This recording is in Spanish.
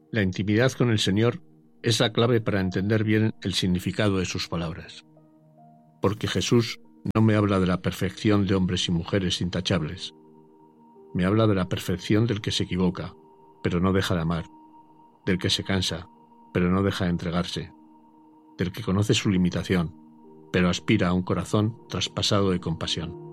La intimidad con el Señor es la clave para entender bien el significado de sus palabras. Porque Jesús no me habla de la perfección de hombres y mujeres intachables. Me habla de la perfección del que se equivoca, pero no deja de amar, del que se cansa, pero no deja de entregarse, del que conoce su limitación, pero aspira a un corazón traspasado de compasión.